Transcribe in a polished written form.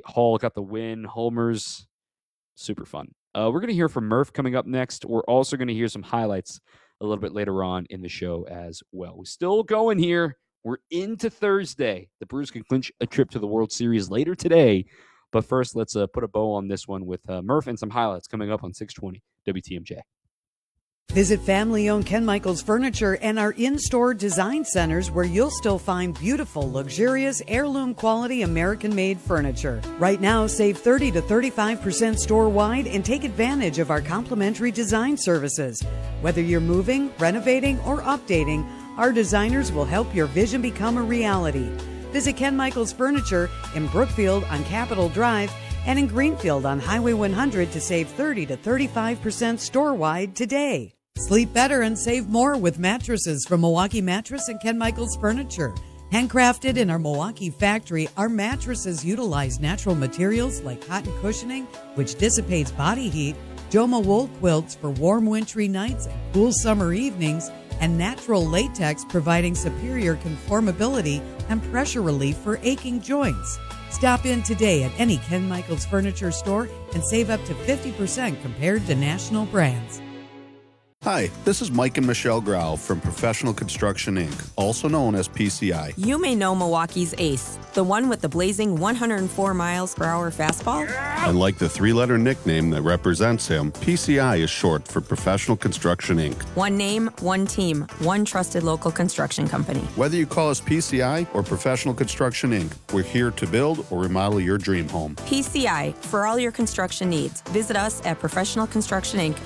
Nate Hall got the win. Homers, super fun. We're going to hear from Murph coming up next. We're also going to hear some highlights a little bit later on in the show as well. We're still going here. We're into Thursday. The Brewers can clinch a trip to the World Series later today. But first, let's put a bow on this one with Murph and some highlights coming up on 620 WTMJ. Visit family-owned Ken Michaels Furniture and our in-store design centers where you'll still find beautiful, luxurious, heirloom-quality American-made furniture. Right now, save 30 to 35% store-wide and take advantage of our complimentary design services. Whether you're moving, renovating, or updating, our designers will help your vision become a reality. Visit Ken Michaels Furniture in Brookfield on Capitol Drive and in Greenfield on Highway 100 to save 30 to 35% store-wide today. Sleep better and save more with mattresses from Milwaukee Mattress and Ken Michaels Furniture. Handcrafted in our Milwaukee factory, our mattresses utilize natural materials like cotton cushioning, which dissipates body heat, Joma wool quilts for warm wintry nights and cool summer evenings, and natural latex providing superior conformability and pressure relief for aching joints. Stop in today at any Ken Michaels Furniture store and save up to 50% compared to national brands. Hi, this is Mike and Michelle Grau from Professional Construction, Inc., also known as PCI. You may know Milwaukee's ace, the one with the blazing 104 miles per hour fastball. And like the three-letter nickname that represents him, PCI is short for Professional Construction, Inc. One name, one team, one trusted local construction company. Whether you call us PCI or Professional Construction, Inc., we're here to build or remodel your dream home. PCI, for all your construction needs. Visit us at professionalinc.com